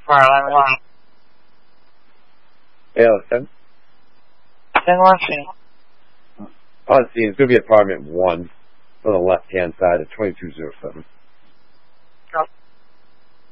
Apartment 1. Yeah, listen. Listening. Oh, see, it's going to be apartment 1 on the left-hand side of 2207.